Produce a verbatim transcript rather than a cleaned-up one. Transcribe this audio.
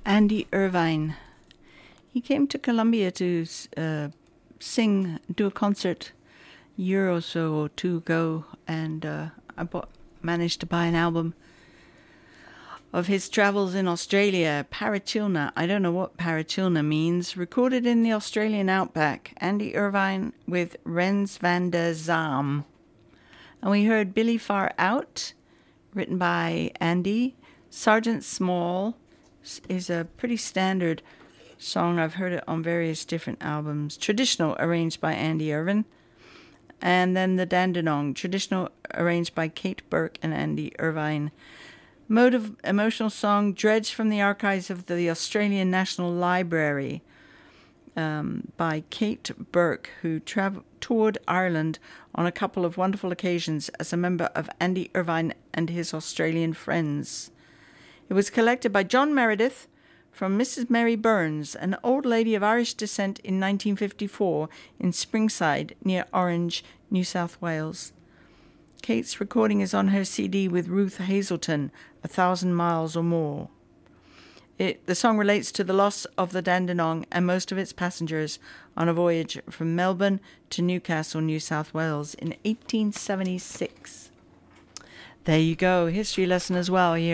Andy Irvine. He came to Columbia to uh, sing, do a concert a year or so or two ago, and uh, I bought, managed to buy an album of his travels in Australia, Parachilna. I don't know what Parachilna means. Recorded in the Australian outback, Andy Irvine with Rens van der Zalm. And we heard Billy Far Out, written by Andy. Sergeant Small is a pretty standard song. I've heard it on various different albums. Traditional, arranged by Andy Irvine. And then the Dandenong, traditional, arranged by Kate Burke and Andy Irvine. Motive emotional song, dredged from the archives of the Australian National Library, um, by Kate Burke, who tra- toured Ireland on a couple of wonderful occasions as a member of Andy Irvine and his Australian friends. It was collected by John Meredith from Missus Mary Burns, an old lady of Irish descent, in nineteen fifty-four in Springside, near Orange, New South Wales. Kate's recording is on her C D with Ruth Hazelton, A Thousand Miles or More. It, the song relates to the loss of the Dandenong and most of its passengers on a voyage from Melbourne to Newcastle, New South Wales in eighteen seventy-six. There you go, history lesson as well here.